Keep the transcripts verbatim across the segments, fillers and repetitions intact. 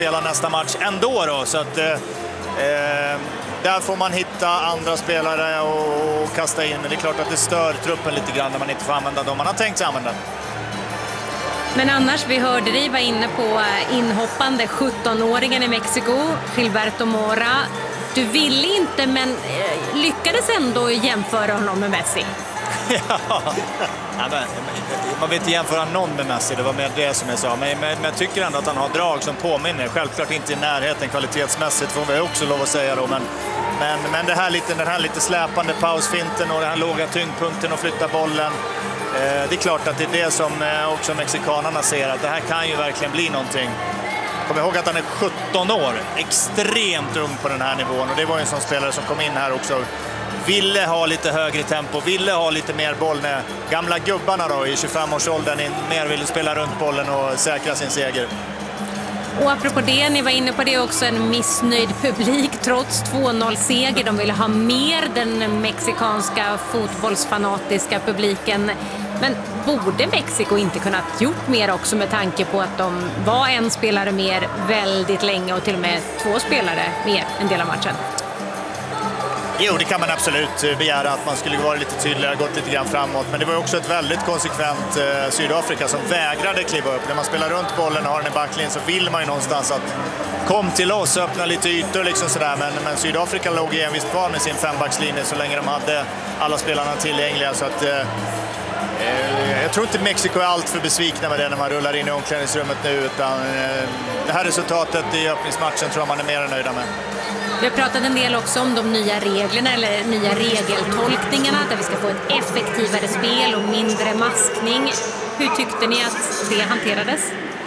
spela nästa match ändå då, så att eh, där får man hitta andra spelare och, och kasta in. Men det är klart att det stör truppen lite grann när man inte får använda dem man har tänkt sig använda. Men annars, vi hörde dig var inne på inhoppande sjuttonåringen i Mexiko, Gilberto Mora. Du ville inte, men eh, lyckades ändå jämföra honom med Messi. Ja, men, man vill inte jämföra någon med Messi, det var mer det som jag sa. Men, men, men jag tycker ändå att han har drag som påminner. Självklart inte i närheten kvalitetsmässigt, får vi också lov att säga då. Men, men, men det här lite, den här lite släpande pausfinten och den här låga tyngdpunkten och flytta bollen. Eh, det är klart att det är det som eh, också mexikanerna ser, att det här kan ju verkligen bli någonting. Kom ihåg att han är sjutton år, extremt ung på den här nivån. Och det var ju en sån spelare som kom in här också. Ville ha lite högre tempo, ville ha lite mer boll när gamla gubbarna då i tjugofem-årsåldern mer ville spela runt bollen och säkra sin seger. Och apropå det, ni var inne på det också, en missnöjd publik trots två noll-seger. De ville ha mer, den mexikanska fotbollsfanatiska publiken. Men borde Mexiko inte kunnat gjort mer också med tanke på att de var en spelare mer väldigt länge och till och med två spelare mer en del av matchen? Jo, det kan man absolut begära, att man skulle vara lite tydligare, gått lite grann framåt. Men det var också ett väldigt konsekvent eh, Sydafrika som vägrade kliva upp. När man spelar runt bollen och har den i backlinjen så vill man ju någonstans att kom till oss och öppna lite ytor liksom sådär. Men, men Sydafrika låg envist kvar med sin fembackslinje så länge de hade alla spelarna tillgängliga. Så att, eh, eh, jag tror inte Mexiko är allt för besvikna med det när man rullar in i omklädningsrummet nu. Utan eh, det här resultatet i öppningsmatchen tror jag man är mer nöjda med. Vi har pratat en del också om de nya reglerna eller nya regeltolkningarna, där vi ska få ett effektivare spel och mindre maskning. Hur tyckte ni att det hanterades?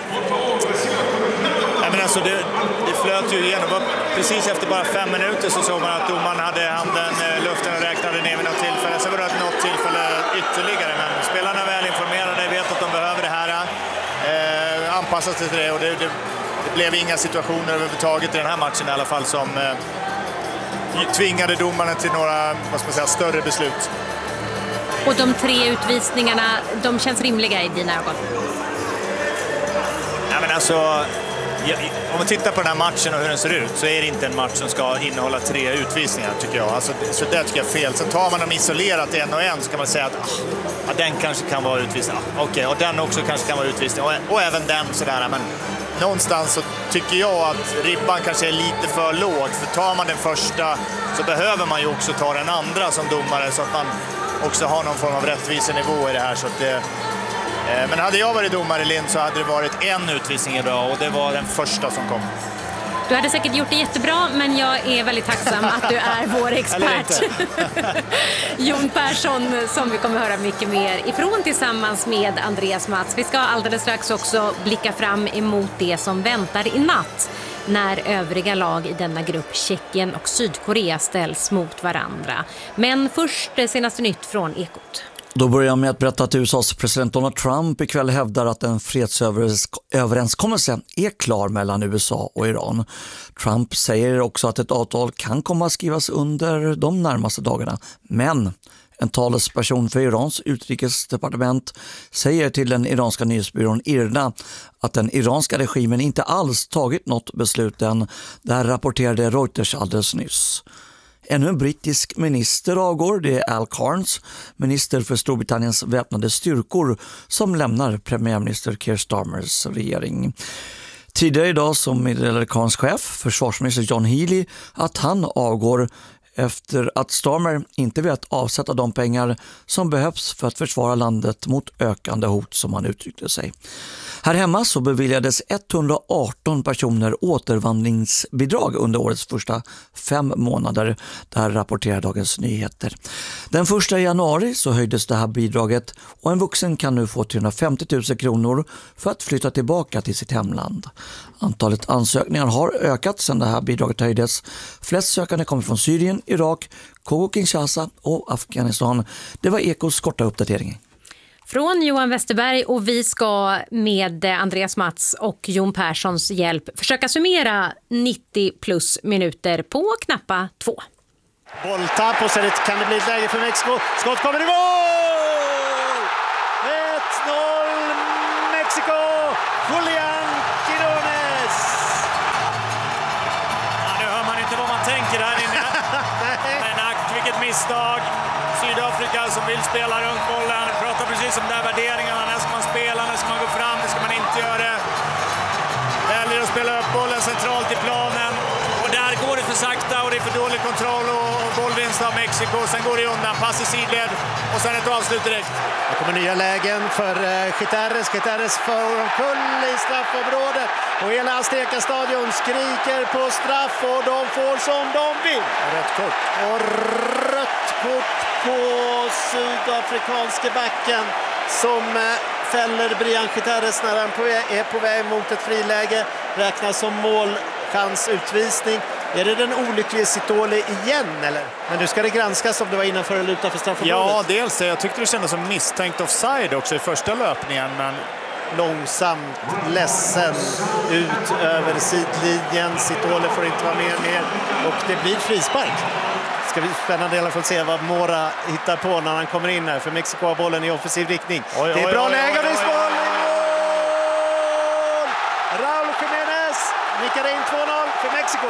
Ja, men alltså det, det flöt ju igenom. Precis efter bara fem minuter så såg man att domaren hade handen i luften och räknade ner vid något tillfälle. Så var det något tillfälle ytterligare. Men spelarna är väl informerade, vet att de behöver det här. Eh, anpassat sig till det och det, det Det blev inga situationer överhuvudtaget i den här matchen i alla fall som eh, tvingade domarna till några, vad ska man säga, större beslut. Och de tre utvisningarna, de känns rimliga i dina ögon? Ja, men alltså, om man tittar på den här matchen och hur den ser ut så är det inte en match som ska innehålla tre utvisningar tycker jag. Alltså, så det tycker jag är fel. Sen tar man dem isolerat en och en så kan man säga att ah, den kanske kan vara utvisning. Ah, Okej, okay, och den också kanske kan vara utvisning. Och, och även den sådär, men någonstans så tycker jag att ribban kanske är lite för låg. För tar man den första så behöver man ju också ta den andra som domare så att man också har någon form av rättvisenivå i det här. Så att det, eh, men hade jag varit domare, Lind, så hade det varit en utvisning idag och det var den första som kom. Du hade säkert gjort det jättebra, men jag är väldigt tacksam att du är vår expert. Jon Persson, som vi kommer höra mycket mer ifrån tillsammans med Andreas Mats. Vi ska alldeles strax också blicka fram emot det som väntar i natt när övriga lag i denna grupp, Tjeckien och Sydkorea, ställs mot varandra. Men först det senaste nytt från Ekot. Då börjar jag med att berätta att U S A:s president Donald Trump ikväll hävdar att en fredsöverenskommelse är klar mellan U S A och Iran. Trump säger också att ett avtal kan komma att skrivas under de närmaste dagarna. Men en talesperson för Irans utrikesdepartement säger till den iranska nyhetsbyrån IRNA att den iranska regimen inte alls tagit något beslut än. Det här rapporterade Reuters alldeles nyss. Ännu en brittisk minister avgår, det är Al Carnes, minister för Storbritanniens väpnade styrkor, som lämnar premiärminister Keir Starmers regering. Tidigare idag så meddelade Carnes chef, försvarsminister John Healey, att han avgår efter att Starmer inte vet avsätta de pengar som behövs för att försvara landet mot ökande hot, som han uttryckte sig. Här hemma så beviljades etthundraarton personer återvandringsbidrag under årets första fem månader. Det här rapporterar Dagens Nyheter. Den första januari så höjdes det här bidraget och en vuxen kan nu få trehundrafemtio tusen kronor för att flytta tillbaka till sitt hemland. Antalet ansökningar har ökat sedan det här bidraget höjdes. Flest sökande kommer från Syrien, Irak, Kongo-Kinshasa och Afghanistan. Det var Ekots korta uppdatering. Från Johan Westerberg, och vi ska med Andreas Mats och Jon Perssons hjälp försöka summera nittio plus minuter på knappa två. Bolltapp och sen kan det bli ett läge för Mexiko. Skott kommer i mål! ett noll Mexiko! Julián Quiñones! tänker här inne. Men ack, vilket misstag. Sydafrika som vill spela runt bollen. Pratar precis om de här värderingarna. När ska man spela, när ska man gå fram, när ska man inte göra det. Väljer att spela upp bollen centralt i planen. Och där går det för sakta och det är för dålig kontroll och bollvinst av Mexiko. Sen går det undan, pass i sidled och sen ett avslut direkt. Det kommer nya lägen för Gutierrez. Gutierrez får omkull i straffområdet. Och hela Azteca-stadion skriker på straff och de får som de vill. Rött kort. Och rött kort på sydafrikanske backen som fäller Brian Gutierrez när han är på väg mot ett friläge. Räknas som målchansutvisning. Är det den olyckliga Sitole igen eller? Men nu ska det granskas om det var innanför eller utanför straffområdet. Ja, dels det. Jag tyckte det kändes som misstänkt offside också i första löpningen. Men långsamt, ledsen, ut över sidlinjen. Sitole får inte vara med mer och det blir frispark. Ska vi spännande i alla fall se vad Mora hittar på när han kommer in här. För Mexiko har bollen i offensiv riktning. Oj, det är oj, bra oj, läge och det är mål! Raúl Jiménez nickar in två noll för Mexiko.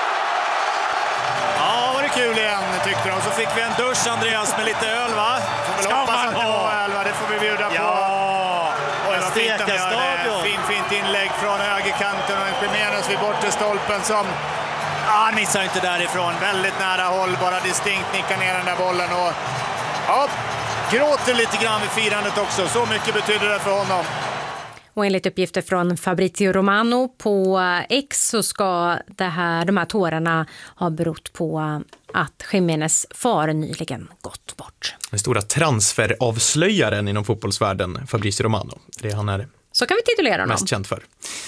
Ja, var det kul igen tyckte de. Så fick vi en dusch, Andreas, med lite öl, va? Får väl hoppas att det var öl, va? Det får vi bjuda på. Ja, och vad fint de gör det. Fin, fint inlägg från högerkanten och en Jiménez vid bortre stolpen som... Ah, han missar inte därifrån. Väldigt nära håll, bara distinkt nickar ner den där bollen. Och ja, gråter lite grann vid firandet också. Så mycket betyder det för honom. Och enligt uppgifter från Fabrizio Romano på X så ska det här, de här tårarna ha berott på att Jiménez far nyligen gått bort. Den stora transferavslöjaren inom fotbollsvärlden, Fabrizio Romano. Det är han är så kan vi titulera honom. Mest känd för.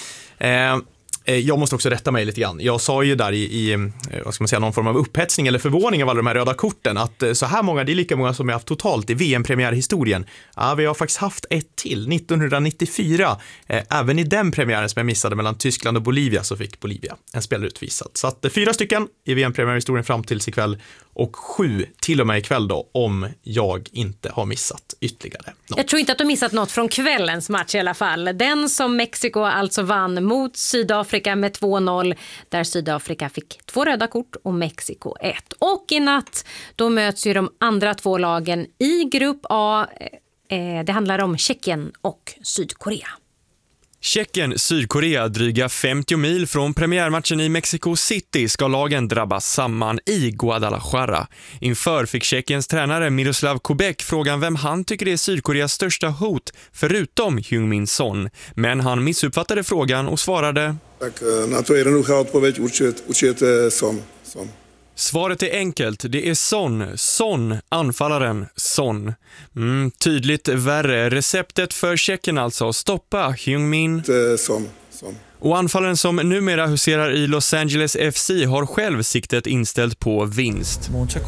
Eh, Jag måste också rätta mig lite grann. Jag sa ju där i, i vad ska man säga, någon form av upphetsning eller förvåning av alla de här röda korten att så här många, det är lika många som jag haft totalt i V M-premiärhistorien. Ja, vi har faktiskt haft ett till, nittonhundranittiofyra. Även i den premiären som jag missade mellan Tyskland och Bolivia så fick Bolivia en spelare utvisad. Så att fyra stycken i V M-premiärhistorien fram tills ikväll och sju till och med ikväll då om jag inte har missat ytterligare något. Jag tror inte att du missat något från kvällens match i alla fall. Den som Mexiko alltså vann mot Sydafrika med två noll där Sydafrika fick två röda kort och Mexiko ett. Och i natt då möts ju de andra två lagen i grupp A. Det handlar om Tjeckien och Sydkorea. Tjeckien, Sydkorea, dryga femtio mil från premiärmatchen i Mexico City ska lagen drabbas samman i Guadalajara. Inför fick Tjeckiens tränare Miroslav Kubek frågan vem han tycker är Sydkoreas största hot förutom Heung-min Son. Men han missuppfattade frågan och svarade: Tak na to jednoduchá odpoveď určite, určite Son. Son. Svaret är enkelt, det är Son, Son, anfallaren, Son. Mm, tydligt värre, receptet för Tjeckien alltså, stoppa Heung-min Son, Son. Och anfallaren som numera huserar i Los Angeles F C har själv siktet inställt på vinst.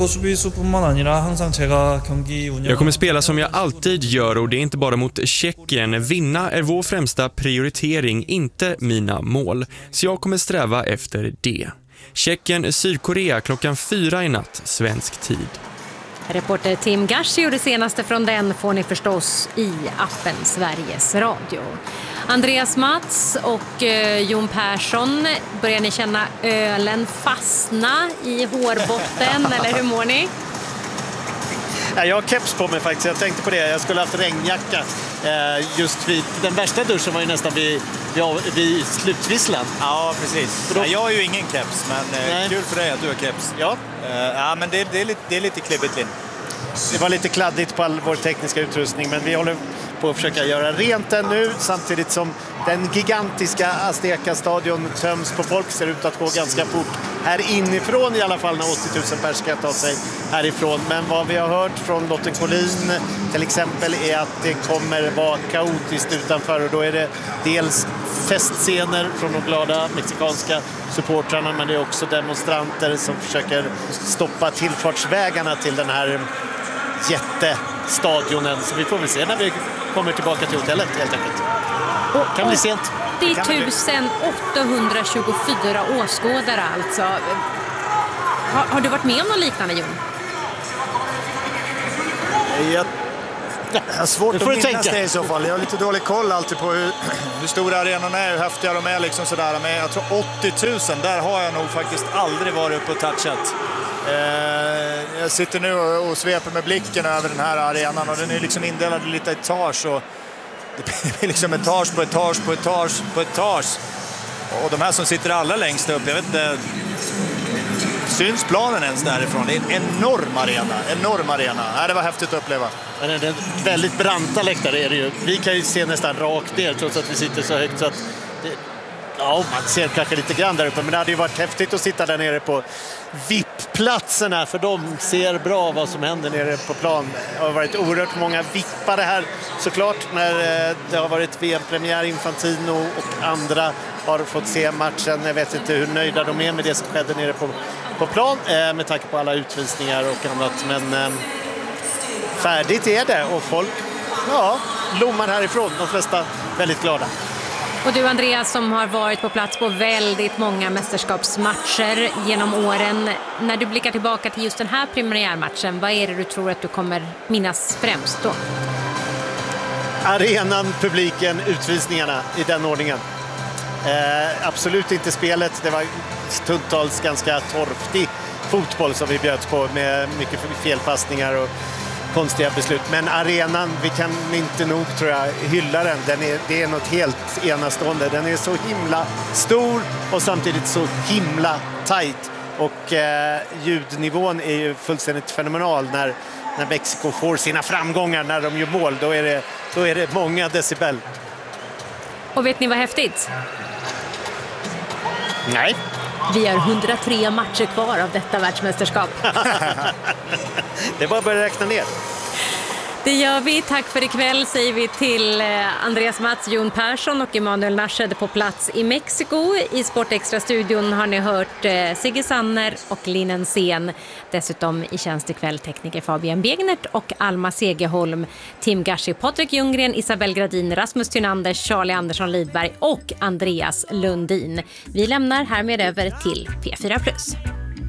Jag kommer spela som jag alltid gör och det är inte bara mot Tjeckien. Vinna är vår främsta prioritering, inte mina mål. Så jag kommer sträva efter det. Tjeckien, Sydkorea klockan fyra i natt, svensk tid. Reporter Tim Gashi och det senaste från den får ni förstås i appen Sveriges Radio. Andreas Mats och eh, Jon Persson, börjar ni känna ölen fastna i hårbotten eller hur mår ni? Jag har keps på mig faktiskt, jag tänkte på det. Jag skulle haft regnjacka. Just vid, den värsta duschen var ju nästan vid, vid, vid slutvisslan. Ja, precis. Då... Jag har ju ingen keps, men Nej. Kul för dig att du har keps. Ja, uh, ja men det, det, är lite, det är lite klibbigt, Linn. Det var lite kladdigt på all vår tekniska utrustning, men vi håller på att försöka göra rent den nu samtidigt som den gigantiska Azteca-stadion töms på folk. Ser ut att gå ganska fort här inifrån i alla fall när åttio tusen pers ska ta sig härifrån. Men vad vi har hört från Lotten Collin till exempel är att det kommer vara kaotiskt utanför och då är det dels festscener från de glada mexikanska supportrarna, men det är också demonstranter som försöker stoppa tillfartsvägarna till den här jättestadionen. Så vi får väl se när vi kommer tillbaka till hotellet helt enkelt. Det kan bli sent. Det är tusen åttahundratjugofyra åskådare alltså. Har, har du varit med om något liknande, Jon? Jag, Jag har svårt Nu att får du minnas tänka. det i så fall. Jag har lite dålig koll alltid på hur, hur stora arenorna är, hur häftiga de är liksom sådär. Men jag tror åttio tusen, där har jag nog faktiskt aldrig varit uppe och touchat. Eh, jag sitter nu och, och sveper med blicken över den här arenan och den är liksom indelad i lite etage. Och det blir liksom etage på etage på etage på etage. Och de här som sitter allra längst upp, jag vet inte, syns planen ens därifrån? Det är en enorm arena, enorm arena. Ja, det var häftigt att uppleva. Men det är väldigt branta läktare är det ju. Vi kan ju se nästan rakt ner trots att vi sitter så högt så att det, ja, man ser kanske lite grann där uppe, men det hade ju varit häftigt att sitta där nere på V I P-platserna för de ser bra vad som händer nere på plan. Det har varit oerhört många vippare här såklart när det har varit V M-premiär. Infantino och andra har fått se matchen. Jag vet inte hur nöjda de är med det som skedde nere på, på plan eh, med tanke på alla utvisningar och annat, men eh, färdigt är det och folk, ja, lommar härifrån. De flesta väldigt glada. Och du Andreas som har varit på plats på väldigt många mästerskapsmatcher genom åren. När du blickar tillbaka till just den här premiärmatchen, vad är det du tror att du kommer minnas främst då? Arenan, publiken, utvisningarna i den ordningen. Eh, absolut inte spelet. Det var stundtals ganska torftig fotboll som vi bjöds på med mycket felpassningar och konstiga beslut. Men arenan, vi kan inte nog tror jag hylla den. den är, det är något helt enastående. Den är så himla stor och samtidigt så himla tajt. Och eh, ljudnivån är ju fullständigt fenomenal när, när Mexiko får sina framgångar, när de gör mål. Då är det, då är det många decibel. Och vet ni vad häftigt? Nej. Vi har hundratre matcher kvar av detta världsmästerskap. Det är bara att börja räkna ner. Det gör vi. Tack för ikväll säger vi till Andreas Mats, Jon Persson och Emanuel Narshed på plats i Mexiko. I Sportextra-studion har ni hört Sigge Sanner och Linnen Sen. Dessutom i tjänst ikväll tekniker Fabian Begnert och Alma Segerholm, Tim Gashi, Patrik Ljunggren, Isabel Gradin, Rasmus Tynander, Charlie Andersson Lidberg och Andreas Lundin. Vi lämnar härmed över till P fyra plus.